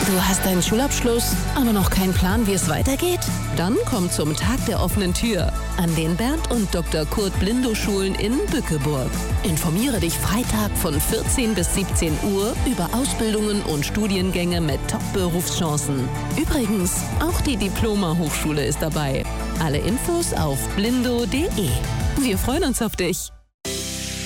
Du hast deinen Schulabschluss, aber noch keinen Plan, wie es weitergeht? Dann komm zum Tag der offenen Tür an den Bernd und Dr. Kurt Blindow-Schulen in Bückeburg. Informiere dich Freitag von 14 bis 17 Uhr über Ausbildungen und Studiengänge mit Top-Berufschancen. Übrigens, auch die Diploma-Hochschule ist dabei. Alle Infos auf blindo.de. Wir freuen uns auf dich.